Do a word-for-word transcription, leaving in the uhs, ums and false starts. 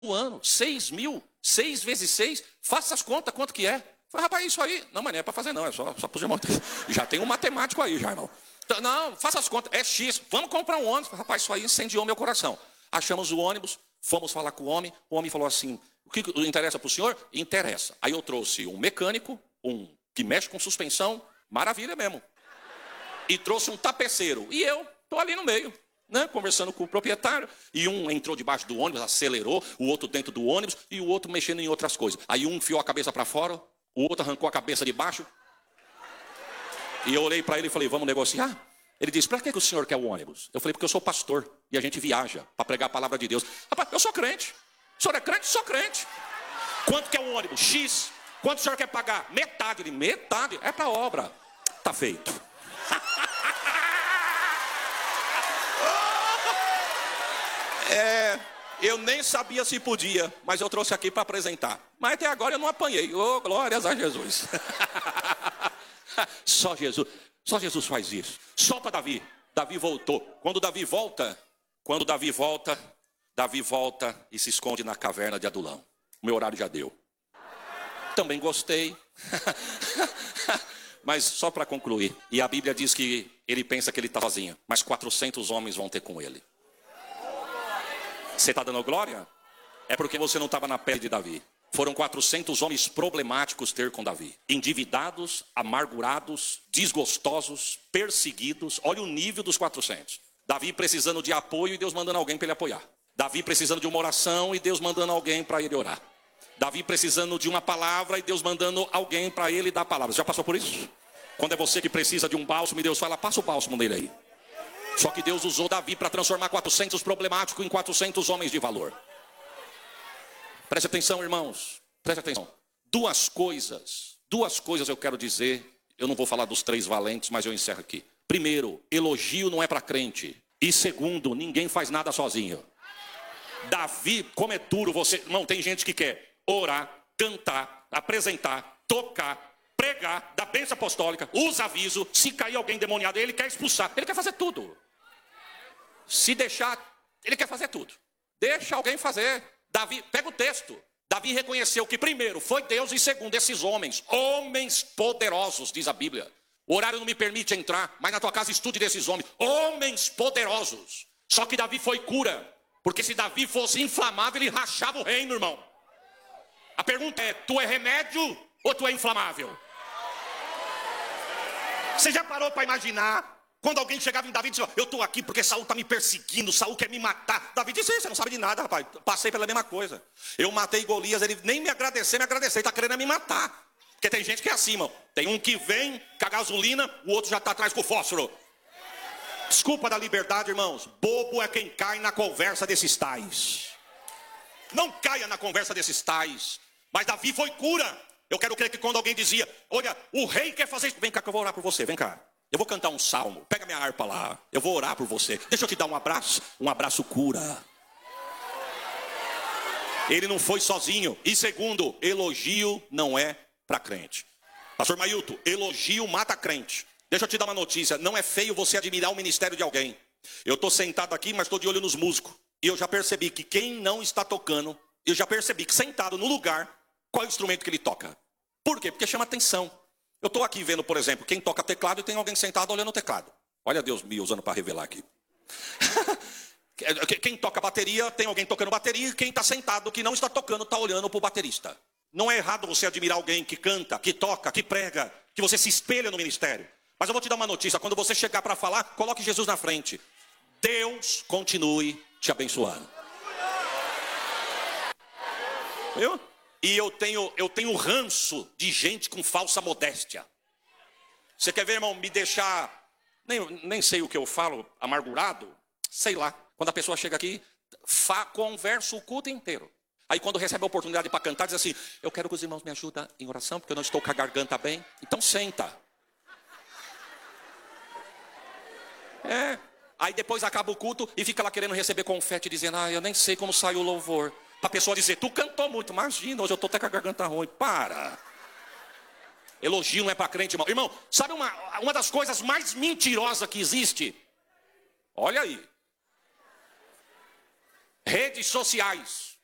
ano, seis mil, seis vezes seis, faça as contas, quanto que é? Eu falei, rapaz, isso aí, não, mas não é para fazer não, é só, só para os irmãos. Já tem um matemático aí, já, irmão. Então, não, faça as contas, é X, vamos comprar um ônibus. Rapaz, isso aí incendiou meu coração. Achamos o ônibus, fomos falar com o homem, o homem falou assim, o que interessa para o senhor? Interessa. Aí eu trouxe um mecânico, um que mexe com suspensão, maravilha mesmo. E trouxe um tapeceiro, e eu estou ali no meio. Né, conversando com o proprietário, e um entrou debaixo do ônibus, acelerou, o outro dentro do ônibus, e o outro mexendo em outras coisas. Aí um enfiou a cabeça para fora, o outro arrancou a cabeça de baixo, e eu olhei para ele e falei, vamos negociar? Ele disse, para que, que o senhor quer o ônibus? Eu falei, porque eu sou pastor, e a gente viaja para pregar a palavra de Deus. Rapaz, eu sou crente. O senhor é crente? Sou crente. Quanto que é o ônibus? X. Quanto o senhor quer pagar? Metade. Ele, metade? É para obra. Tá feito. É, eu nem sabia se podia, mas eu trouxe aqui para apresentar. Mas até agora eu não apanhei. Oh, glórias a Jesus. Só Jesus, só Jesus faz isso. Só para Davi. Davi voltou. Quando Davi volta, quando Davi volta, Davi volta e se esconde na caverna de Adulão. O meu horário já deu. Também gostei. Mas só para concluir. E a Bíblia diz que ele pensa que ele está sozinho, mas quatrocentos homens vão ter com ele. Você está dando glória? É porque você não estava na pele de Davi. Foram quatrocentos homens problemáticos ter com Davi. Endividados, amargurados, desgostosos, perseguidos. Olha o nível dos quatrocentos. Davi precisando de apoio e Deus mandando alguém para ele apoiar. Davi precisando de uma oração e Deus mandando alguém para ele orar. Davi precisando de uma palavra e Deus mandando alguém para ele dar a palavra. Você já passou por isso? Quando é você que precisa de um bálsamo e Deus fala, passa o bálsamo nele aí. Só que Deus usou Davi para transformar quatrocentos problemáticos em quatrocentos homens de valor. Preste atenção, irmãos. Preste atenção. Duas coisas. Duas coisas eu quero dizer. Eu não vou falar dos três valentes, mas eu encerro aqui. Primeiro, elogio não é para crente. E segundo, ninguém faz nada sozinho. Davi, como é duro você... Não, tem gente que quer orar, cantar, apresentar, tocar, pregar, dar bênção apostólica, usa aviso, se cair alguém demoniado, ele quer expulsar, ele quer fazer tudo. Se deixar, ele quer fazer tudo. Deixa alguém fazer. Davi, pega o texto. Davi reconheceu que primeiro foi Deus e segundo esses homens, homens poderosos, diz a Bíblia. O horário não me permite entrar, mas na tua casa estude desses homens, homens poderosos. Só que Davi foi cura, porque se Davi fosse inflamável, ele rachava o reino, irmão. A pergunta é, tu é remédio ou tu é inflamável? Você já parou para imaginar quando alguém chegava em Davi e disse, eu estou aqui porque Saul está me perseguindo, Saul quer me matar. Davi disse, você não sabe de nada, rapaz, passei pela mesma coisa. Eu matei Golias, ele nem me agradecer, me agradecer, ele está querendo me matar. Porque tem gente que é assim, irmão. Tem um que vem com a gasolina, o outro já está atrás com o fósforo. Desculpa da liberdade, irmãos. Bobo é quem cai na conversa desses tais. Não caia na conversa desses tais. Mas Davi foi cura. Eu quero crer que quando alguém dizia, olha, o rei quer fazer isso. Vem cá que eu vou orar por você, vem cá. Eu vou cantar um salmo, pega minha harpa lá. Eu vou orar por você. Deixa eu te dar um abraço. Um abraço cura. Ele não foi sozinho. E segundo, elogio não é para crente. Pastor Mailton, elogio mata crente. Deixa eu te dar uma notícia. Não é feio você admirar o ministério de alguém. Eu estou sentado aqui, mas estou de olho nos músicos. E eu já percebi que quem não está tocando, eu já percebi que sentado no lugar, qual é o instrumento que ele toca? Por quê? Porque chama atenção. Eu estou aqui vendo, por exemplo, quem toca teclado e tem alguém sentado olhando o teclado. Olha Deus me usando para revelar aqui. Quem toca bateria, tem alguém tocando bateria, e quem está sentado, que não está tocando, está olhando para o baterista. Não é errado você admirar alguém que canta, que toca, que prega, que você se espelha no ministério. Mas eu vou te dar uma notícia, quando você chegar para falar, coloque Jesus na frente. Deus continue te abençoando. Viu? E eu tenho, eu tenho ranço de gente com falsa modéstia. Você quer ver, irmão, me deixar, nem, nem sei o que eu falo, amargurado? Sei lá. Quando a pessoa chega aqui, fa, conversa o culto inteiro. Aí quando recebe a oportunidade para cantar, diz assim, eu quero que os irmãos me ajudem em oração, porque eu não estou com a garganta bem. Então senta. É. Aí depois acaba o culto e fica lá querendo receber confete, dizendo, ah, eu nem sei como saiu o louvor. Para a pessoa dizer, tu cantou muito, imagina, hoje eu estou até com a garganta ruim. Para. Elogio não é para crente, irmão. Irmão, sabe uma, uma das coisas mais mentirosas que existe? Olha aí. Redes sociais.